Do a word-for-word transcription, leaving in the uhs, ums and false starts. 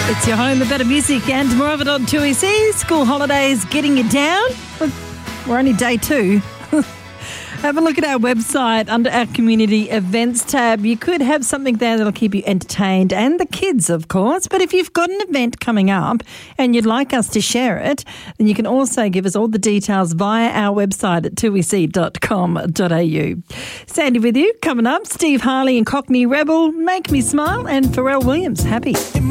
It's your home of better music and more of it on two E C. School holidays getting you down. We're only day two. Have a look at our website under our community events tab. You could have something there that'll keep you entertained and the kids, of course. But if you've got an event coming up and you'd like us to share it, then you can also give us all the details via our website at two e c dot com dot a u. Sandy with you. Coming up, Steve Harley and Cockney Rebel, Make Me Smile, and Pharrell Williams, Happy.